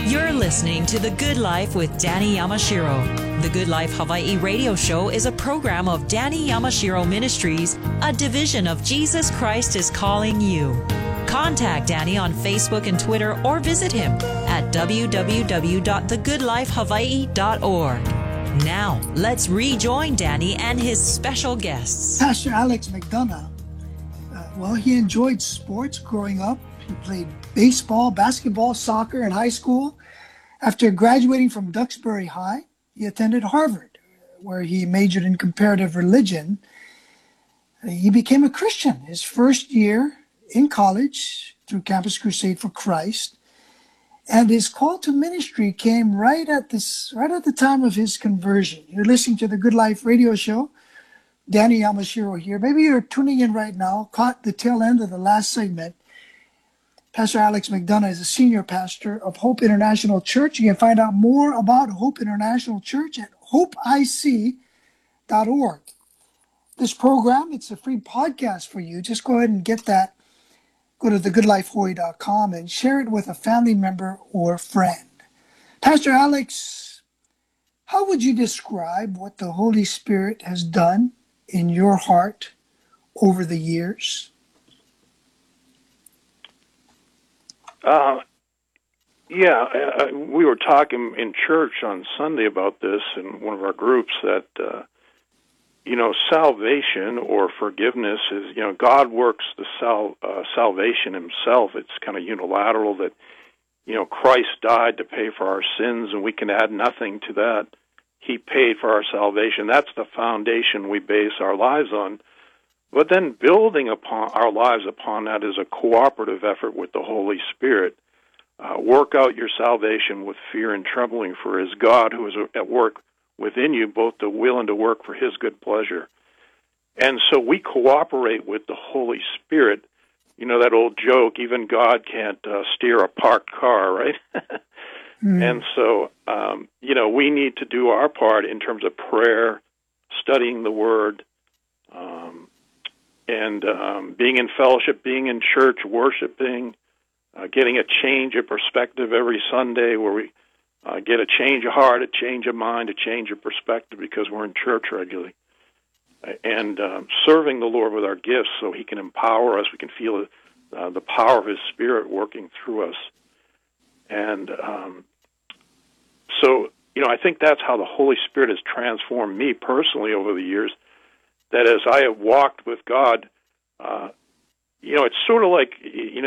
You're listening to The Good Life with Danny Yamashiro. The Good Life Hawaii radio show is a program of Danny Yamashiro Ministries, a division of Jesus Christ is Calling You. Contact Danny on Facebook and Twitter or visit him at www.thegoodlifehawaii.org. Now, let's rejoin Danny and his special guests. Pastor Alex McDonough, he enjoyed sports growing up. He played baseball, basketball, soccer in high school. After graduating from Duxbury High, he attended Harvard, where he majored in comparative religion. He became a Christian his first year in college through Campus Crusade for Christ. And his call to ministry came right at the time of his conversion. You're listening to the Good Life radio show. Danny Yamashiro here. Maybe you're tuning in right now, caught the tail end of the last segment. Pastor Alex McDonough is a senior pastor of Hope International Church. You can find out more about Hope International Church at hopeic.org. This program, it's a free podcast for you. Just go ahead and get that. Go to thegoodlifehawaii.com and share it with a family member or friend. Pastor Alex, how would you describe what the Holy Spirit has done in your heart over the years? We were talking in church on Sunday about this in one of our groups that, salvation or forgiveness is, God works the salvation himself. It's kind of unilateral that, Christ died to pay for our sins and we can add nothing to that. He paid for our salvation. That's the foundation we base our lives on. But then building upon our lives upon that is a cooperative effort with the Holy Spirit. Work out your salvation with fear and trembling, for it is God who is at work within you, both to will and to work for his good pleasure. And so we cooperate with the Holy Spirit. You know that old joke, even God can't steer a parked car, right? And so, we need to do our part in terms of prayer, studying the Word, and being in fellowship, being in church, worshiping, getting a change of perspective every Sunday where we get a change of heart, a change of mind, a change of perspective because we're in church regularly. And serving the Lord with our gifts so he can empower us. We can feel the power of his Spirit working through us. And I think that's how the Holy Spirit has transformed me personally over the years, that as I have walked with God, it's sort of like,